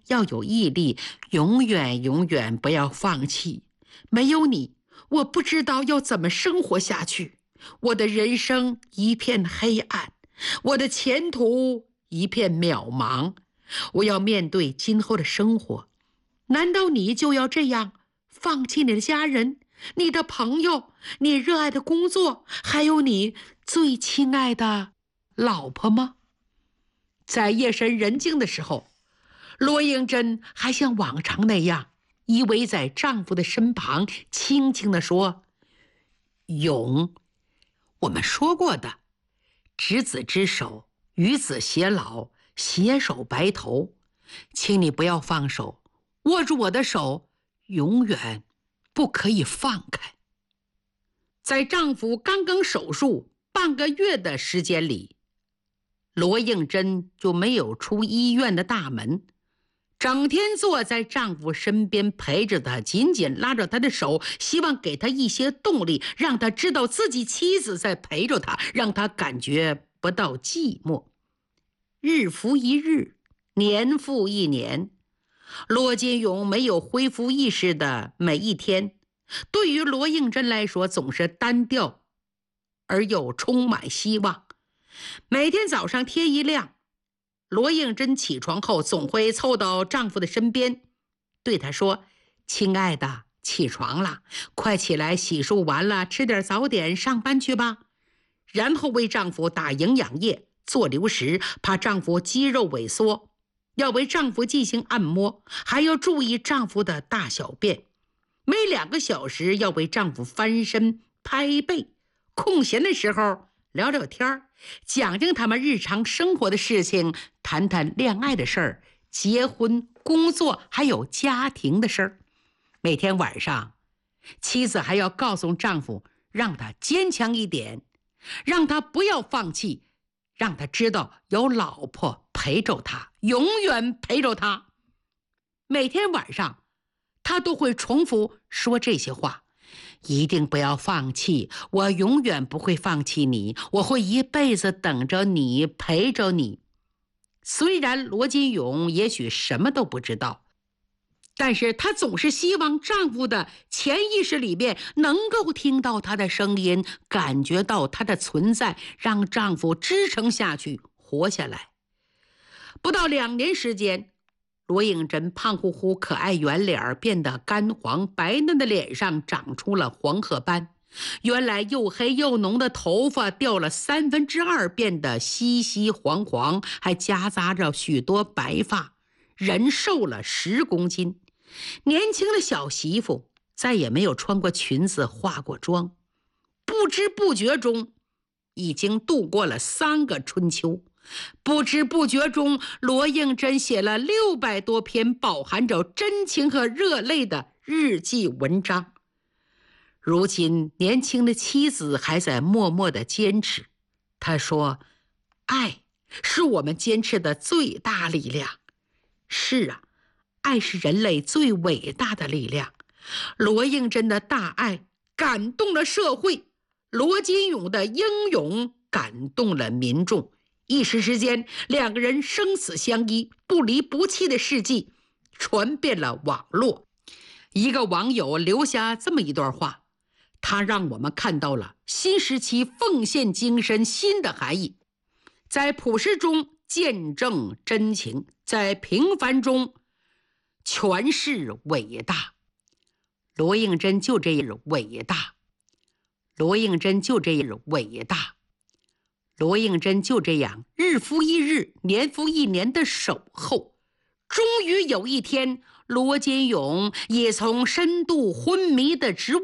要有毅力，永远不要放弃。没有你，我不知道要怎么生活下去。我的人生一片黑暗，我的前途一片渺茫。我要面对今后的生活，难道你就要这样放弃你的家人、你的朋友、你热爱的工作，还有你最亲爱的老婆吗？在夜深人静的时候，罗应真还像往常那样依偎在丈夫的身旁，轻轻地说：永，我们说过的，执子之手，与子偕老，携手白头，请你不要放手，握住我的手，永远不可以放开。在丈夫刚刚手术半个月的时间里，罗应真就没有出医院的大门，整天坐在丈夫身边陪着他，紧紧拉着他的手，希望给他一些动力，让他知道自己妻子在陪着他，让他感觉不到寂寞。日复一日，年复一年，罗金勇没有恢复意识的每一天，对于罗应真来说总是单调而又充满希望。每天早上天一亮，罗应真起床后总会凑到丈夫的身边，对他说：亲爱的，起床了，快起来洗漱完了，吃点早点，上班去吧。然后为丈夫打营养液，做流食，怕丈夫肌肉萎缩，要为丈夫进行按摩，还要注意丈夫的大小便。每2个小时要为丈夫翻身拍背，空闲的时候聊聊天，讲讲他们日常生活的事情，谈谈恋爱的事儿，结婚、工作还有家庭的事儿。每天晚上，妻子还要告诉丈夫，让他坚强一点，让他不要放弃，让他知道有老婆陪着他，永远陪着他。每天晚上，他都会重复说这些话：一定不要放弃，我永远不会放弃你，我会一辈子等着你，陪着你。虽然罗金勇也许什么都不知道，但是她总是希望丈夫的潜意识里面能够听到她的声音，感觉到她的存在，让丈夫支撑下去，活下来。不到2年时间，罗应真胖乎乎、可爱圆脸变得干黄，白嫩的脸上长出了黄褐斑，原来又黑又浓的头发掉了2/3，变得稀稀黄黄，还夹杂着许多白发，人瘦了10公斤。年轻的小媳妇再也没有穿过裙子、化过妆，不知不觉中已经度过了3个春秋。不知不觉中，罗应真写了600多篇饱含着真情和热泪的日记文章。如今年轻的妻子还在默默地坚持。她说：爱是我们坚持的最大力量。是啊，爱是人类最伟大的力量。罗应真的大爱感动了社会，罗金勇的英勇感动了民众。一时之间，2个人生死相依、不离不弃的事迹传遍了网络。一个网友留下这么一段话，他让我们看到了新时期奉献精神新的含义：在朴实中见证真情，在平凡中诠释伟大。罗应真就这样伟大，罗应真就这样伟大。罗应真就这样日复一日、年复一年的守候，终于有一天，罗金勇也从深度昏迷的植物